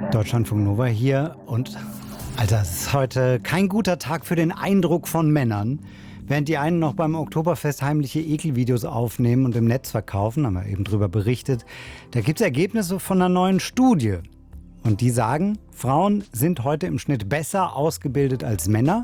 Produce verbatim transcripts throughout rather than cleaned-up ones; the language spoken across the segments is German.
Deutschlandfunk Nova hier und Alter, es ist heute kein guter Tag für den Eindruck von Männern. Während die einen noch beim Oktoberfest heimliche Ekelvideos aufnehmen und im Netz verkaufen, haben wir eben drüber berichtet, da gibt es Ergebnisse von einer neuen Studie. Und die sagen, Frauen sind heute im Schnitt besser ausgebildet als Männer.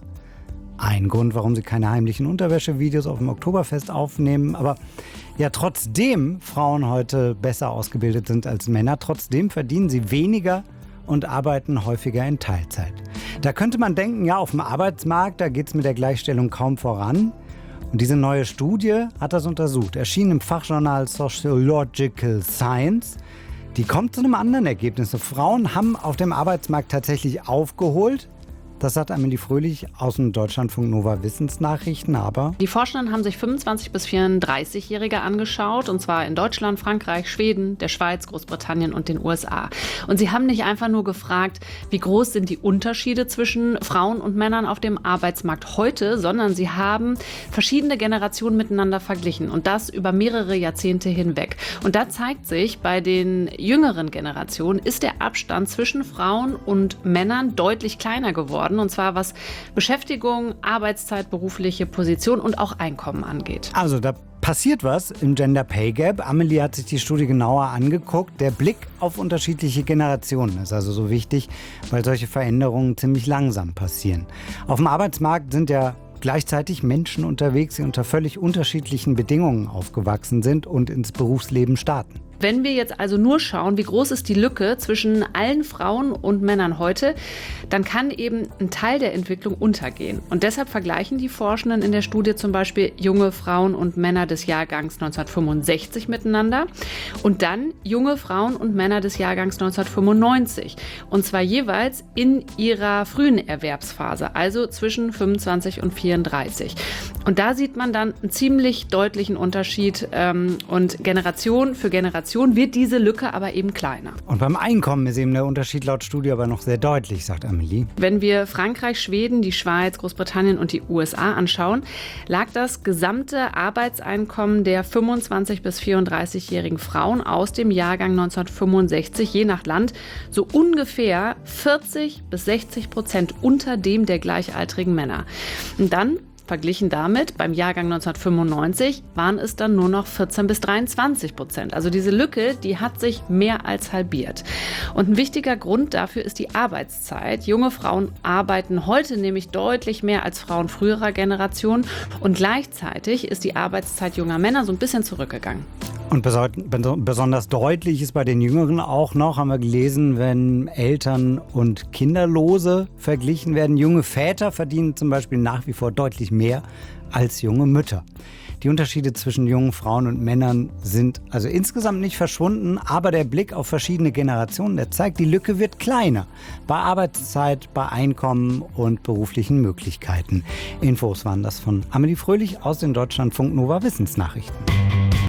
Ein Grund, warum sie keine heimlichen Unterwäschevideos auf dem Oktoberfest aufnehmen. Aber ja, trotzdem Frauen heute besser ausgebildet sind als Männer, trotzdem verdienen sie weniger und arbeiten häufiger in Teilzeit. Da könnte man denken, ja, auf dem Arbeitsmarkt, da geht es mit der Gleichstellung kaum voran. Und diese neue Studie hat das untersucht, erschien im Fachjournal Sociological Science. Die kommt zu einem anderen Ergebnis. Frauen haben auf dem Arbeitsmarkt tatsächlich aufgeholt. Das sagt Amelie Fröhlich aus dem Deutschlandfunk Nova Wissensnachrichten, aber... Die Forschenden haben sich fünfundzwanzig- bis vierunddreißigjährige angeschaut, und zwar in Deutschland, Frankreich, Schweden, der Schweiz, Großbritannien und den U S A. Und sie haben nicht einfach nur gefragt, wie groß sind die Unterschiede zwischen Frauen und Männern auf dem Arbeitsmarkt heute, sondern sie haben verschiedene Generationen miteinander verglichen, und das über mehrere Jahrzehnte hinweg. Und da zeigt sich, bei den jüngeren Generationen ist der Abstand zwischen Frauen und Männern deutlich kleiner geworden. Und zwar was Beschäftigung, Arbeitszeit, berufliche Position und auch Einkommen angeht. Also da passiert was im Gender Pay Gap. Amelie hat sich die Studie genauer angeguckt. Der Blick auf unterschiedliche Generationen ist also so wichtig, weil solche Veränderungen ziemlich langsam passieren. Auf dem Arbeitsmarkt sind ja gleichzeitig Menschen unterwegs, die unter völlig unterschiedlichen Bedingungen aufgewachsen sind und ins Berufsleben starten. Wenn wir jetzt also nur schauen, wie groß ist die Lücke zwischen allen Frauen und Männern heute, dann kann eben ein Teil der Entwicklung untergehen. Und deshalb vergleichen die Forschenden in der Studie zum Beispiel junge Frauen und Männer des Jahrgangs neunzehnhundertfünfundsechzig miteinander und dann junge Frauen und Männer des Jahrgangs neunzehnhundertfünfundneunzig. Und zwar jeweils in ihrer frühen Erwerbsphase, also zwischen fünfundzwanzig und vierunddreißig. Und da sieht man dann einen ziemlich deutlichen Unterschied ähm, und Generation für Generation wird diese Lücke aber eben kleiner. Und beim Einkommen ist eben der Unterschied laut Studie aber noch sehr deutlich, sagt Amelie. Wenn wir Frankreich, Schweden, die Schweiz, Großbritannien und die U S A anschauen, lag das gesamte Arbeitseinkommen der fünfundzwanzig- bis vierunddreißigjährigen Frauen aus dem Jahrgang neunzehnhundertfünfundsechzig je nach Land so ungefähr vierzig bis sechzig Prozent unter dem der gleichaltrigen Männer. Und dann verglichen damit, beim Jahrgang neunzehnhundertfünfundneunzig waren es dann nur noch vierzehn bis dreiundzwanzig Prozent. Also diese Lücke, die hat sich mehr als halbiert. Und ein wichtiger Grund dafür ist die Arbeitszeit. Junge Frauen arbeiten heute nämlich deutlich mehr als Frauen früherer Generationen. Und gleichzeitig ist die Arbeitszeit junger Männer so ein bisschen zurückgegangen. Und besonders deutlich ist bei den Jüngeren auch noch, haben wir gelesen, wenn Eltern und Kinderlose verglichen werden. Junge Väter verdienen zum Beispiel nach wie vor deutlich mehr als junge Mütter. Die Unterschiede zwischen jungen Frauen und Männern sind also insgesamt nicht verschwunden, aber der Blick auf verschiedene Generationen, der zeigt, die Lücke wird kleiner. Bei Arbeitszeit, bei Einkommen und beruflichen Möglichkeiten. Infos waren das von Amelie Fröhlich aus den Deutschlandfunk Nova Wissensnachrichten.